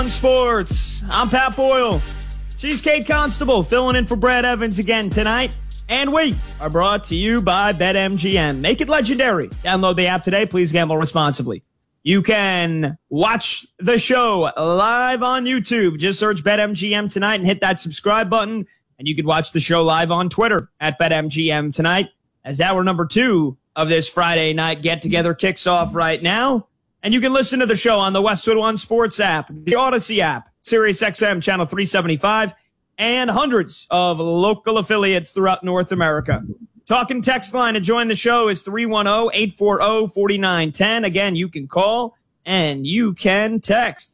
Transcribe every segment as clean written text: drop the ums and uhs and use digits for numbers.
Sports. I'm Pat Boyle. She's Kate Constable, filling in for Brad Evans again tonight. And we are brought to you by BetMGM. Make it legendary. Download the app today. Please gamble responsibly. You can watch the show live on YouTube. Just search BetMGM tonight and hit that subscribe button. And you can watch the show live on Twitter at BetMGM tonight as hour number 2 of this Friday night get-together kicks off right now. And you can listen to the show on the Westwood One Sports app, the Odyssey app, SiriusXM Channel 375, and hundreds of local affiliates throughout North America. Talking text line to join the show is 310-840-4910. Again, you can call and you can text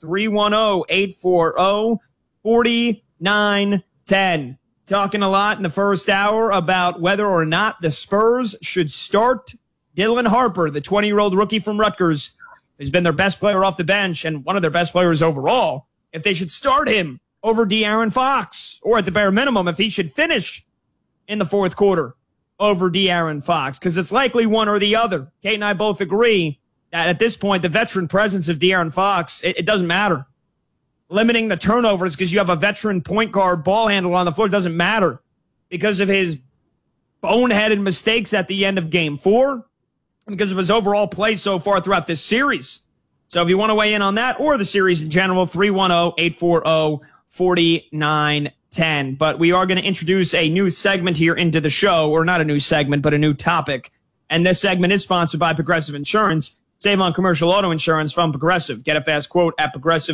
310-840-4910. Talking a lot in the first hour about whether or not the Spurs should start Dylan Harper, the 20-year-old rookie from Rutgers, who's been their best player off the bench and one of their best players overall, if they should start him over De'Aaron Fox, or at the bare minimum, if he should finish in the fourth quarter over De'Aaron Fox, because it's likely one or the other. Kate and I both agree that at this point, the veteran presence of De'Aaron Fox, it doesn't matter. Limiting the turnovers because you have a veteran point guard ball handler on the floor doesn't matter because of his boneheaded mistakes at the end of Game 4. Because of his overall play so far throughout this series. So if you want to weigh in on that or the series in general, 310-840-4910. But we are going to introduce a new segment here into the show, or not a new segment, but a new topic. And this segment is sponsored by Progressive Insurance. Save on commercial auto insurance from Progressive. Get a fast quote at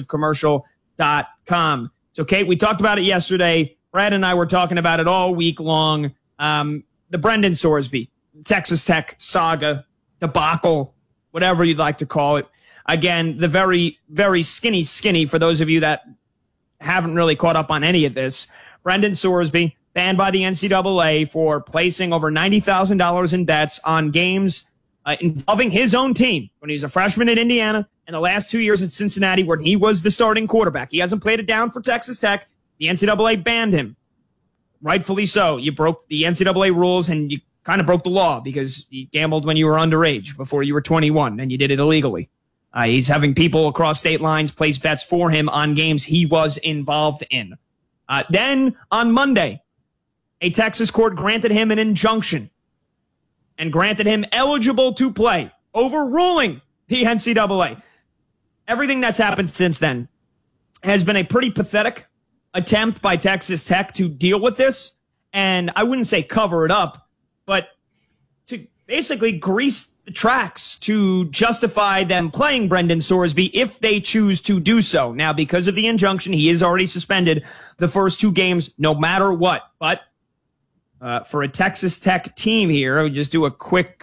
progressivecommercial.com. So, Kate, we talked about it yesterday. Brad and I were talking about it all week long. The Brendan Sorsby, Texas Tech saga, debacle, whatever you'd like to call it. Again, the very, very skinny for those of you that haven't really caught up on any of this. Brendan Sorsby, banned by the NCAA for placing over $90,000 in bets on games involving his own team when he was a freshman at Indiana and the last 2 years at Cincinnati where he was the starting quarterback. He hasn't played it down for Texas Tech. The NCAA banned him. Rightfully so. You broke the NCAA rules and you kind of broke the law because you gambled when you were underage before you were 21 and you did it illegally. He's having people across state lines place bets for him on games he was involved in. Then on Monday, a Texas court granted him an injunction and granted him eligible to play, overruling the NCAA. Everything that's happened since then has been a pretty pathetic attempt by Texas Tech to deal with this. And I wouldn't say cover it up, but to basically grease the tracks to justify them playing Brendan Sorsby if they choose to do so. Now, because of the injunction, he is already suspended the first 2 games no matter what. But for a Texas Tech team here, I would just do a quick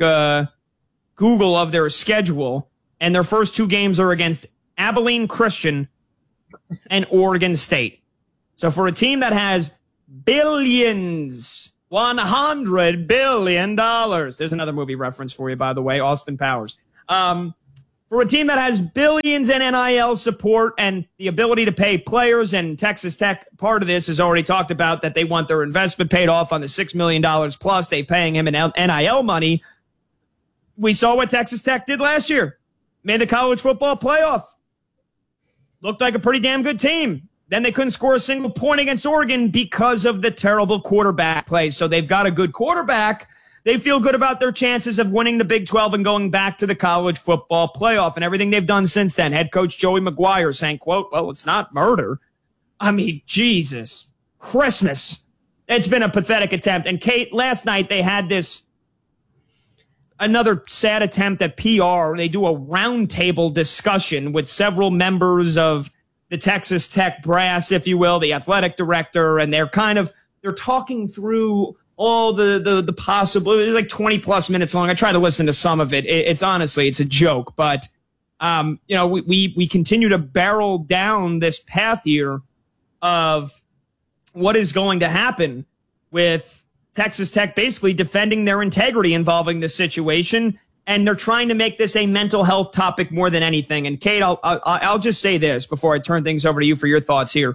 Google of their schedule, and their first 2 games are against Abilene Christian and Oregon State. So for a team that has billions, $100 billion. There's another movie reference for you, by the way, Austin Powers. For a team that has billions in NIL support and the ability to pay players, and Texas Tech, part of this has already talked about that they want their investment paid off on the $6 million plus they paying him in NIL money. We saw what Texas Tech did last year. Made the college football playoff. Looked like a pretty damn good team. Then they couldn't score a single point against Oregon because of the terrible quarterback play. So they've got a good quarterback. They feel good about their chances of winning the Big 12 and going back to the college football playoff and everything they've done since then. Head coach Joey McGuire saying, quote, well, it's not murder. I mean, Jesus, Christmas. It's been a pathetic attempt. And Kate, last night they had another sad attempt at PR. They do a roundtable discussion with several members of the Texas Tech brass, if you will, the athletic director, and they're talking through all the possible. It's like 20 plus minutes long. I try to listen to some of it. It's honestly, it's a joke, but we continue to barrel down this path here of what is going to happen with Texas Tech basically defending their integrity involving this situation. And they're trying to make this a mental health topic more than anything. And Kate, I'll just say this before I turn things over to you for your thoughts here.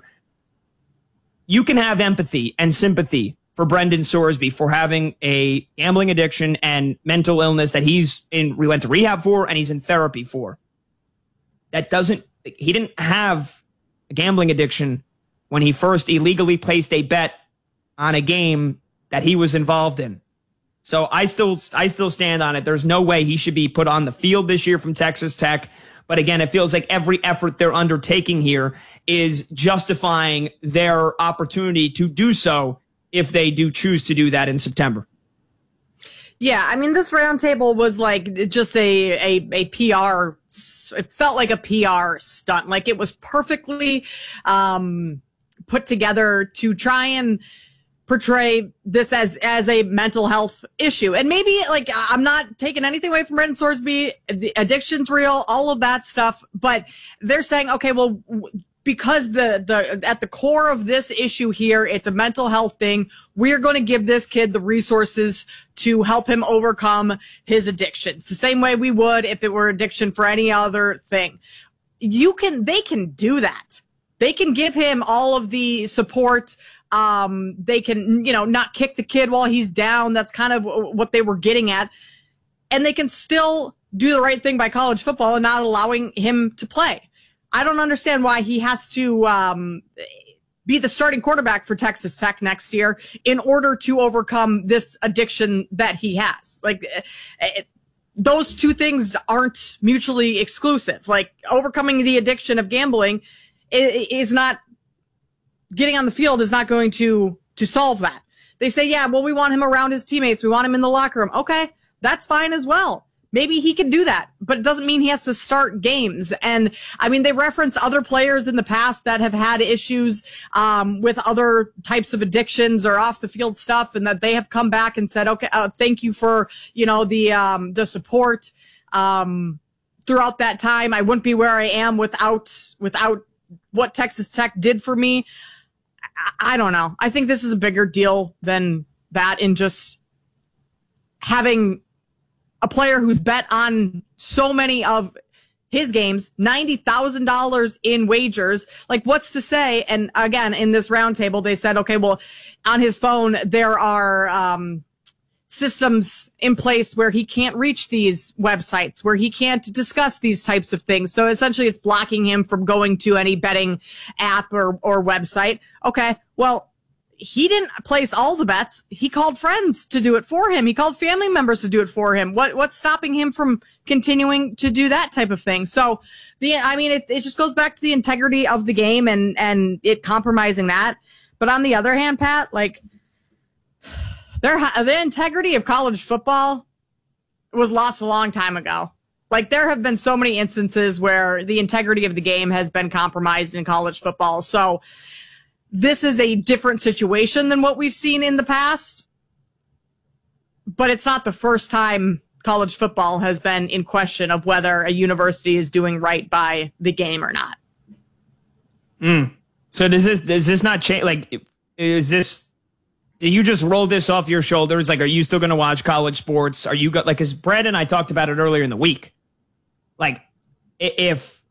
You can have empathy and sympathy for Brendan Sorsby for having a gambling addiction and mental illness that he went to rehab for and he's in therapy for. He didn't have a gambling addiction when he first illegally placed a bet on a game that he was involved in. So I still stand on it. There's no way he should be put on the field this year from Texas Tech. But again, it feels like every effort they're undertaking here is justifying their opportunity to do so if they do choose to do that in September. Yeah, I mean, this roundtable was like just a PR. It felt like a PR stunt. Like it was perfectly put together to try and portray this as a mental health issue. And maybe, like, I'm not taking anything away from Brendan Sorsby. The addiction's real, all of that stuff. But they're saying, okay, well, because the at the core of this issue here, it's a mental health thing. We're going to give this kid the resources to help him overcome his addiction. It's the same way we would if it were addiction for any other thing. They can do that. They can give him all of the support. They can, not kick the kid while he's down. That's kind of what they were getting at. And they can still do the right thing by college football and not allowing him to play. I don't understand why he has to be the starting quarterback for Texas Tech next year in order to overcome this addiction that he has. Like, those two things aren't mutually exclusive. Like, overcoming the addiction of gambling is not, getting on the field is not going to solve that. They say, yeah, well, we want him around his teammates. We want him in the locker room. Okay, that's fine as well. Maybe he can do that, but it doesn't mean he has to start games. And I mean, they reference other players in the past that have had issues with other types of addictions or off the field stuff, and that they have come back and said, okay, thank you for, the support throughout that time. I wouldn't be where I am without what Texas Tech did for me. I don't know. I think this is a bigger deal than that, in just having a player who's bet on so many of his games, $90,000 in wagers. Like, what's to say? And again, in this roundtable, they said, okay, well, on his phone, there are systems in place where he can't reach these websites, where he can't discuss these types of things. So essentially it's blocking him from going to any betting app or website. Okay, well, he didn't place all the bets. He called friends to do it for him. He called family members to do it for him. What's stopping him from continuing to do that type of thing? So it just goes back to the integrity of the game and it compromising that. But on the other hand, Pat, like, the integrity of college football was lost a long time ago. Like, there have been so many instances where the integrity of the game has been compromised in college football. So this is a different situation than what we've seen in the past. But it's not the first time college football has been in question of whether a university is doing right by the game or not. So does this not change? Like, do you just roll this off your shoulders? Like, are you still going to watch college sports? Are you like, because Brad and I talked about it earlier in the week. Like, if